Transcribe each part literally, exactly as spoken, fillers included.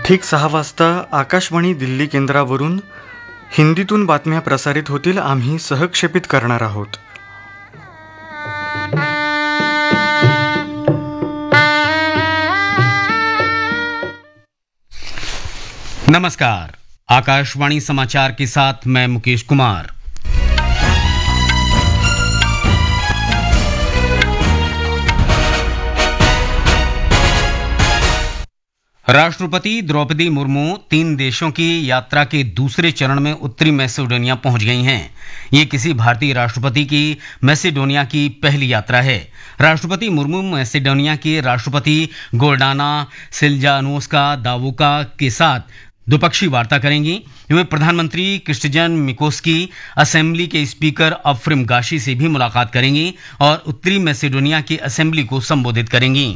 ठीक सहा वाजता आकाशवाणी दिल्ली केंद्रावरून हिंदीतून बातम्या प्रसारित होतील. आम्ही सहक्षेपित करणार आहोत. नमस्कार. आकाशवाणी समाचार के साथ मैं मुकेश कुमार. राष्ट्रपति द्रौपदी मुर्मू तीन देशों की यात्रा के दूसरे चरण में उत्तरी मैसेडोनिया पहुंच गई हैं. ये किसी भारतीय राष्ट्रपति की मैसेडोनिया की पहली यात्रा है. राष्ट्रपति मुर्मू मैसेडोनिया के राष्ट्रपति गोर्डाना सिल्जानोस्का दावोका के साथ द्विपक्षीय वार्ता करेंगी. वे प्रधानमंत्री क्रिस्टियन मिकोस्की, असेंबली के स्पीकर अफ्रिम गाशी से भी मुलाकात करेंगी और उत्तरी मैसेडोनिया की असेंबली को संबोधित करेंगी.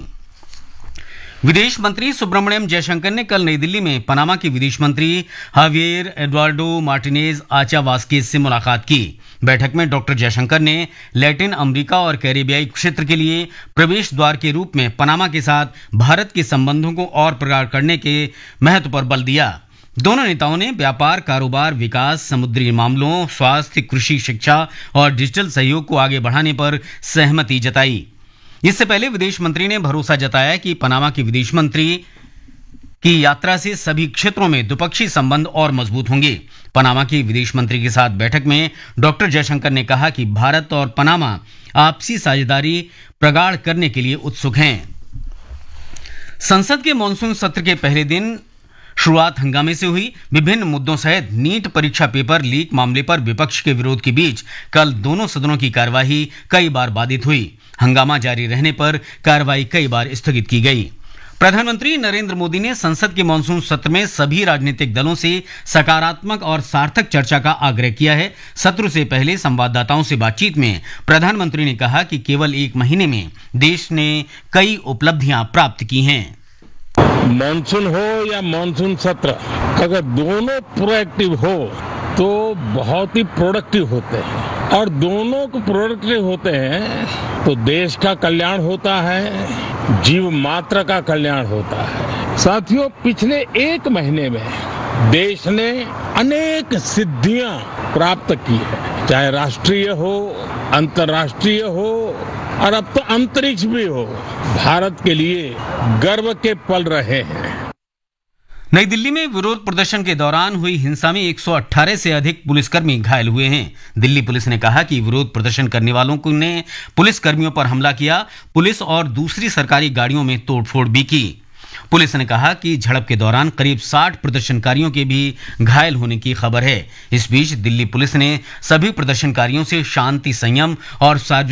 विदेश मंत्री सुब्रमण्यम जयशंकर ने कल नई दिल्ली में पनामा के विदेश मंत्री हावियर एडुआर्डो मार्टिनेज आचा वास्केज से मुलाकात की. बैठक में डॉक्टर जयशंकर ने लैटिन अमेरिका और कैरिबियाई क्षेत्र के लिए प्रवेश द्वार के रूप में पनामा के साथ भारत के संबंधों को और प्रगाढ़ करने के महत्व पर बल दिया. दोनों नेताओं ने व्यापार, कारोबार, विकास, समुद्री मामलों, स्वास्थ्य, कृषि, शिक्षा और डिजिटल सहयोग को आगे बढ़ाने पर सहमति जताई. इससे पहले विदेश मंत्री ने भरोसा जताया कि पनामा के विदेश मंत्री की यात्रा से सभी क्षेत्रों में द्विपक्षीय संबंध और मजबूत होंगे. पनामा के विदेश मंत्री के साथ बैठक में डॉक्टर जयशंकर ने कहा कि भारत और पनामा आपसी साझेदारी प्रगाढ़ करने के लिए उत्सुक हैं. संसद के मॉनसून सत्र के पहले दिन शुरुआत हंगामे से हुई. विभिन्न मुद्दों सहित नीट परीक्षा पेपर लीक मामले पर विपक्ष के विरोध के बीच कल दोनों सदनों की कार्यवाही कई बार बाधित हुई. हंगामा जारी रहने पर कार्रवाई कई बार स्थगित की गई. प्रधानमंत्री नरेंद्र मोदी ने संसद के मॉनसून सत्र में सभी राजनीतिक दलों से सकारात्मक और सार्थक चर्चा का आग्रह किया है. सत्र से पहले संवाददाताओं से बातचीत में प्रधानमंत्री ने कहा कि केवल एक महीने में देश ने कई उपलब्धियां प्राप्त की हैं. मॉनसून हो या मॉनसून सत्र, अगर दोनों प्रोएक्टिव हो तो बहुत ही प्रोडक्टिव होते हैं, और दोनों को प्रोडक्टिव होते हैं तो देश का कल्याण होता है, जीव मात्र का कल्याण होता है. साथियों, पिछले एक महीने में देश ने अनेक सिद्धियां प्राप्त की है, चाहे राष्ट्रीय हो, अंतर्राष्ट्रीय हो और अब तो अंतरिक्ष भी हो. भारत के लिए गर्व के पल रहे हैं. नई दिल्ली में विरोध प्रदर्शन के दौरान हुई हिंसा में एक सौ अठारह से अधिक पुलिसकर्मी घायल हुए हैं. दिल्ली पुलिस ने कहा कि विरोध प्रदर्शन करने वालों ने पुलिसकर्मियों पर हमला किया, पुलिस और दूसरी सरकारी गाड़ियों में तोड़फोड़ भी की. पुलिस ने कहा कि झड़प के दौरान करीब साठ प्रदर्शनकारियों के भी घायल होने की खबर है. इस बीच दिल्ली पुलिस ने सभी प्रदर्शनकारियों से शांति, संयम और सार्वजनिक